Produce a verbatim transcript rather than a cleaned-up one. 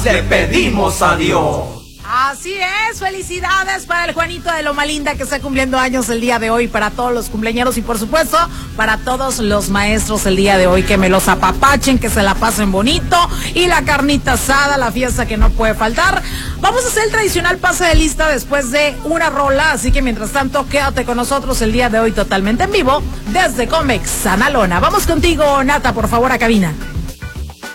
Le pedimos a Dios. Así es, felicidades para el Juanito de Loma Linda que está cumpliendo años el día de hoy, para todos los cumpleañeros y por supuesto para todos los maestros el día de hoy, que me los apapachen, que se la pasen bonito y la carnita asada, la fiesta que no puede faltar. Vamos a hacer el tradicional pase de lista después de una rola, así que mientras tanto quédate con nosotros el día de hoy totalmente en vivo desde Comex Sanalona. Vamos contigo, Nata, por favor, a cabina.